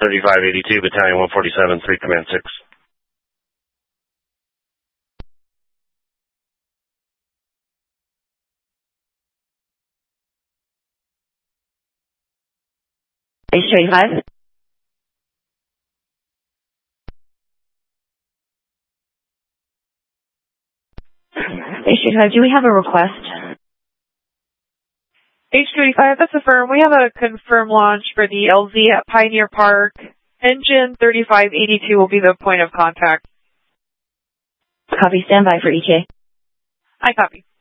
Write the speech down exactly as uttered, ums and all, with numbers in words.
thirty-five eighty-two, Battalion one forty-seven, three Command six. H thirty-five. H thirty-five, do we have a request? H thirty-five, that's affirmed. We have a confirmed launch for the L Z at Pioneer Park. Engine thirty-five eighty-two will be the point of contact. Copy, standby for E T A. I copy.